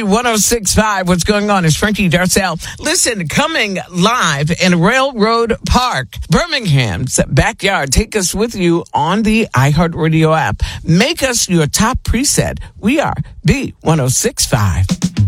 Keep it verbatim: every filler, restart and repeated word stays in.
one oh six point five. What's going on? It's Frankie Darcell. Listen, coming live in Railroad Park, Birmingham's backyard. Take us with you on the iHeartRadio app. Make us your top preset. We are B one oh six point five.